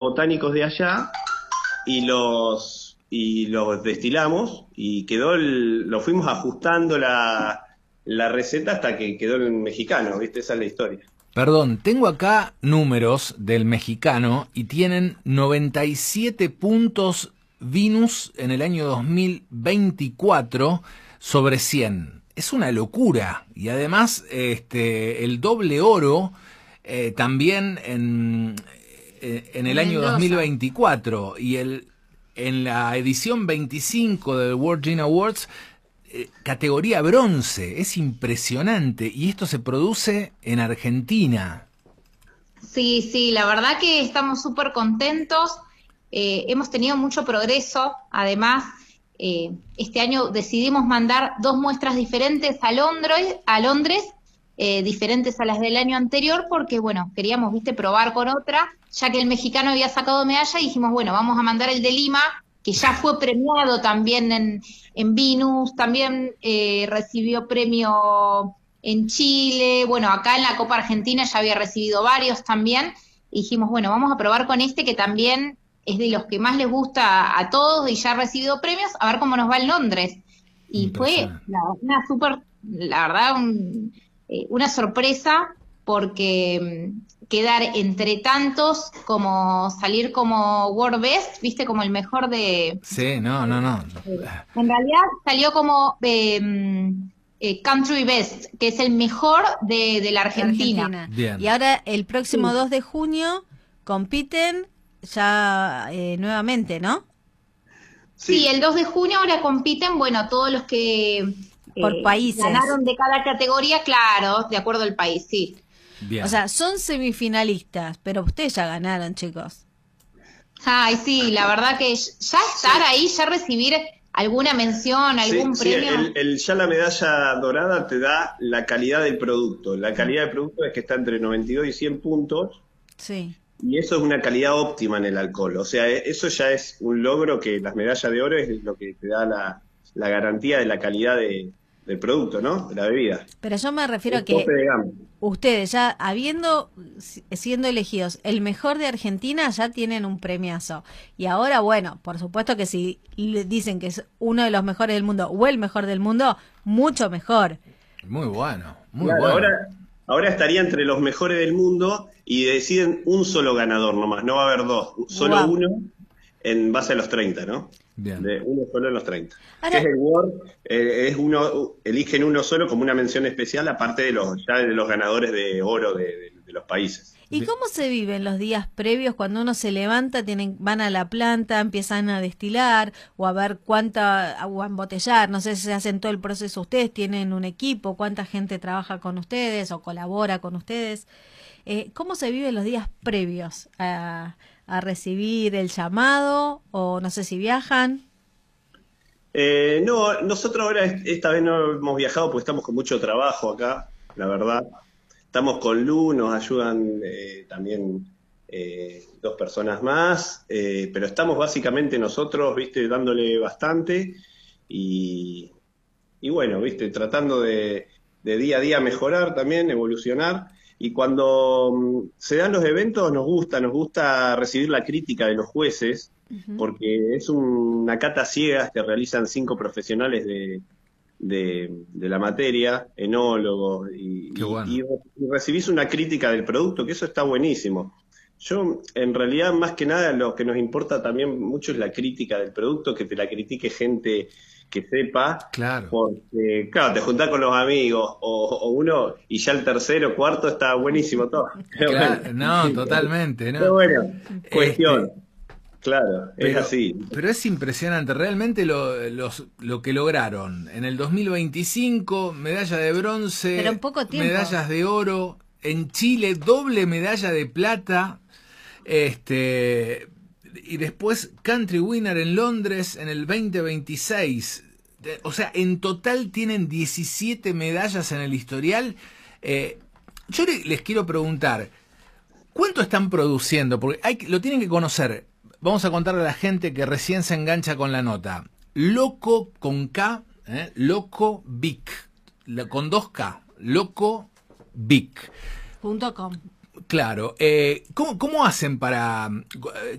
botánicos de allá y los destilamos y lo fuimos ajustando la receta hasta que quedó el mexicano, ¿viste? Esa es la historia. Perdón, tengo acá números del mexicano y tienen 97 puntos Vinus en el año 2024 sobre 100. Es una locura. Y además el doble oro también en el año 2024. Y en la edición 25 del World Gin Awards, categoría bronce. Es impresionante. Y esto se produce en Argentina. Sí, sí, la verdad que estamos súper contentos. Hemos tenido mucho progreso. Además, este año decidimos mandar 2 muestras diferentes a Londres, diferentes a las del año anterior, porque, bueno, queríamos, viste, probar con otra, ya que el mexicano había sacado medalla, y dijimos, bueno, vamos a mandar el de Lima, que ya fue premiado también en Vinus, también recibió premio en Chile, bueno, acá en la Copa Argentina ya había recibido varios también, y dijimos, bueno, vamos a probar con este que también es de los que más les gusta a todos y ya ha recibido premios, a ver cómo nos va en Londres. Y fue la verdad, una sorpresa, porque quedar entre tantos, como salir como World Best, viste, como el mejor de... Sí, no. En realidad salió como Country Best, que es el mejor de la Argentina. Bien. Y ahora el próximo 2 de junio compiten ya nuevamente, ¿no? Sí, el 2 de junio ahora compiten, bueno, todos los que por países ganaron de cada categoría, claro, de acuerdo al país, sí. Bien. O sea, son semifinalistas, pero ustedes ya ganaron, chicos. Ay, sí, la verdad que ya estar ahí, ya recibir alguna mención, algún premio. Ya la medalla dorada te da la calidad del producto. La calidad del producto es que está entre 92 y 100 puntos. Sí. Y eso es una calidad óptima en el alcohol. O sea, eso ya es un logro, que las medallas de oro es lo que te da la garantía de la calidad del producto, ¿no? De la bebida. Pero yo me refiero a que ustedes ya siendo elegidos el mejor de Argentina ya tienen un premiazo. Y ahora, bueno, por supuesto que si le dicen que es uno de los mejores del mundo o el mejor del mundo, mucho mejor. Muy bueno, bueno. Ahora estaría entre los mejores del mundo y deciden un solo ganador nomás, no va a haber 2, solo uno en base a los 30, ¿no? Bien. De uno solo en los 30. Ahora, que es el World, eligen uno solo como una mención especial, aparte de los ganadores de oro de los países. ¿Y cómo se viven los días previos cuando uno se levanta, van a la planta, empiezan a destilar o a ver cuánta agua embotellar? No sé si se hacen todo el proceso ustedes, tienen un equipo, cuánta gente trabaja con ustedes o colabora con ustedes. ¿Cómo se viven los días previos a recibir el llamado, o no sé si viajan? No, nosotros ahora esta vez no hemos viajado porque estamos con mucho trabajo acá, la verdad. Estamos con Lu, nos ayudan también 2 personas más, pero estamos básicamente nosotros, viste, dándole bastante y bueno, viste, tratando de día a día mejorar también, evolucionar. Y cuando se dan los eventos nos gusta recibir la crítica de los jueces, porque es una cata ciegas que realizan 5 profesionales de la materia, enólogos, y recibís una crítica del producto, que eso está buenísimo. Yo, en realidad, más que nada, lo que nos importa también mucho es la crítica del producto, que te la critique gente que sepa, claro. Porque, claro, te juntás con los amigos o uno y ya el tercero, cuarto está buenísimo todo. Claro, no, totalmente, ¿no? Pero bueno, cuestión. Claro, es así. Pero es impresionante, realmente lo que lograron. En el 2025, medalla de bronce, pero en poco tiempo. Medallas de oro, en Chile, doble medalla de plata, y después Country Winner en Londres en el 2026. O sea, en total tienen 17 medallas en el historial. Yo les quiero preguntar, ¿cuánto están produciendo? Porque lo tienen que conocer. Vamos a contarle a la gente que recién se engancha con la nota. Loco con K, Loco Vic, con 2K, LocoVic.com. Claro. ¿Cómo hacen para...?